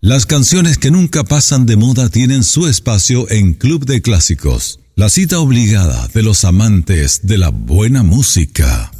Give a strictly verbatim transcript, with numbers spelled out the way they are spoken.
Las canciones que nunca pasan de moda tienen su espacio en Club de Clásicos, la cita obligada de los amantes de la buena música.